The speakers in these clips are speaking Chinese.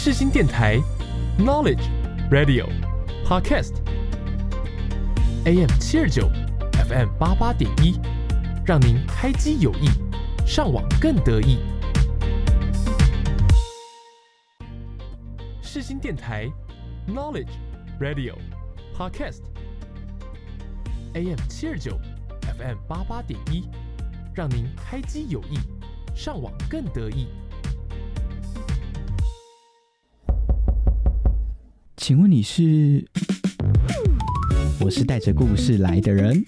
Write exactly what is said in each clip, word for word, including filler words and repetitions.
世新电台 Knowledge Radio Podcast A M 七二九 F M 八八点一，让您开机有益，上网更得意。世新电台 Knowledge Radio Podcast A M 七二九 F M 八八点一，让您开机有益，上网更得意。 请问你是？我是带着故事来的人。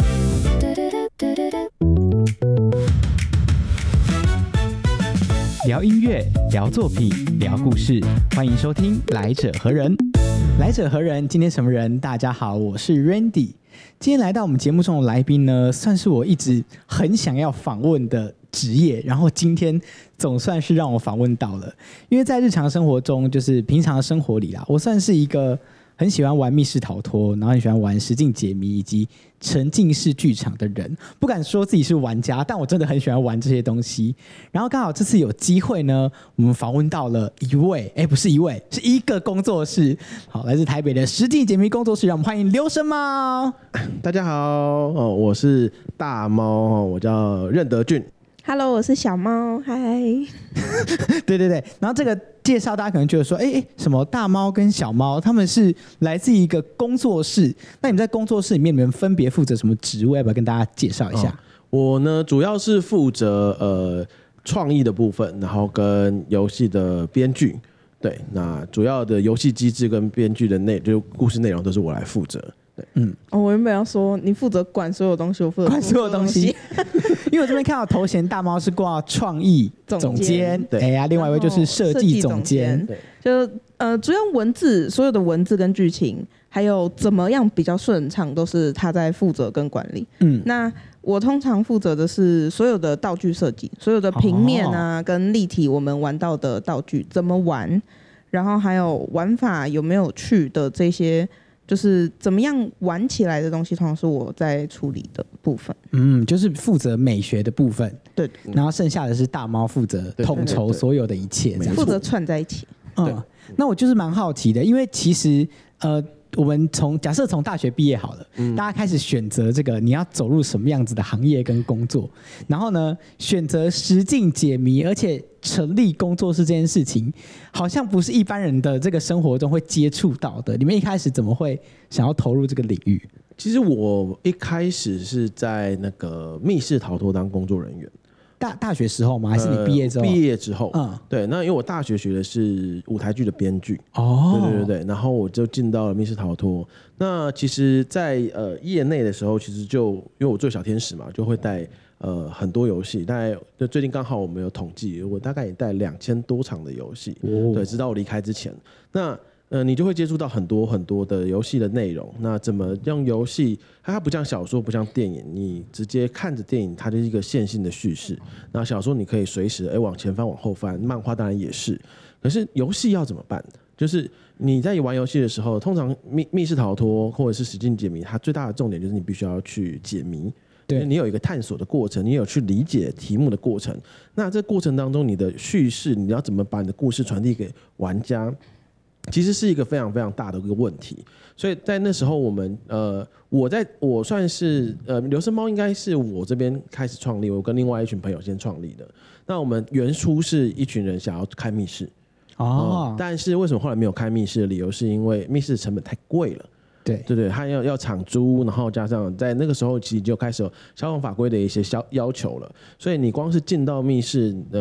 聊音乐，聊作品，聊故事，欢迎收听《来者何人》。来者何人？今天什么人？大家好，我是 Randy。今天来到我们节目中的来宾呢，算是我一直很想要访问的职业，然后今天总算是让我访问到了。因为在日常生活中，就是平常的生活里啦，我算是一个很喜欢玩密室逃脱，然后很喜欢玩实境解谜以及沉浸式剧场的人。不敢说自己是玩家，但我真的很喜欢玩这些东西。然后刚好这次有机会呢，我们访问到了一位，哎，不是一位，是一个工作室，好，来自台北的实境解谜工作室，让我们欢迎刘神猫。 大家好，哦，我是大猫，我叫任德俊。 Hello， 我是小猫，嗨。 对对对，然后这个介绍大家可能觉得说，哎哎，什么大猫跟小猫，他们是来自一个工作室。那你们在工作室里面，你们分别负责什么职位？要不要跟大家介绍一下？ 哦、我呢，主要是负责呃创意的部分，然后跟游戏的编剧。对，那主要的游戏机制跟编剧的内，就是故事内容都是我来负责。 嗯，哦，我原本要说你负责管所有东西，我负责管所有东西，因为我这边看到头衔大猫是挂创意总监，哎呀，另外一位就是设计总监， 就呃，主要文字所有的文字跟剧情，还有怎么样比较顺畅，都是他在负责跟管理。嗯，那我通常负责的是所有的道具设计，所有的平面啊、哦、跟立体，我们玩到的道具怎么玩，然后还有玩法有没有趣的这些。就是怎么样玩起来的东西，通常是我在处理的部分。嗯， 就是负责美学的部分。 对， 然后剩下的是大猫负责统筹所有的一切， 负责串在一起。 嗯，那我就是蛮好奇的，因为其实呃，我们从假设从大学毕业好了，嗯、大家开始选择这个你要走入什么样子的行业跟工作，然后呢，选择实境解谜，而且成立工作室这件事情，好像不是一般人的这个生活中会接触到的。你们一开始怎么会想要投入这个领域？ 其实我一开始是在那个密室逃脱当工作人员。 大大学时候吗？还是你毕业之后？ 呃、毕业之后，嗯，对。那因为我大学学的是舞台剧的编剧， 哦， 对对对对。然后我就进到了密室逃脱。那其实在，在呃业内的时候，其实就因为我做小天使嘛，就会带呃很多游戏。大概就最近刚好我们有统计，我大概也带两千多场的游戏，哦，对，直到我离开之前。那呃，你就会接触到很多很多的游戏的内容。那怎么用游戏？它不像小说，不像电影，你直接看着电影，它就是一个线性的叙事。那小说你可以随时哎往前翻、往后翻，漫画当然也是。可是游戏要怎么办？就是你在玩游戏的时候，通常密密室逃脱或者是实境解谜，它最大的重点就是你必须要去解谜。对，你有一个探索的过程，你有去理解题目的过程。那这过程当中，你的叙事，你要怎么把你的故事传递给玩家？其实是一个非常非常大的一个问题，所以在那时候我们呃，我在我算是呃，流声猫应该是我这边开始创立，我跟另外一群朋友先创立的。那我们原初是一群人想要开密室哦、呃，但是为什么后来没有开密室的理由是因为密室成本太贵了。对对对，它要要场租，然后加上在那个时候其实就开始有消防法规的一些要求了，所以你光是进到密室。呃